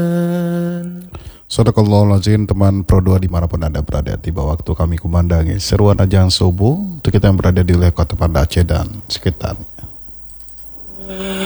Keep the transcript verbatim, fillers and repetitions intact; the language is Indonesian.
Sadaqallahul-azim, teman Pro dua dimanapun Anda berada, tiba waktu kami kumandangi seruan ajan subuh untuk kita yang berada di wilayah Kota Banda Aceh dan sekitarnya.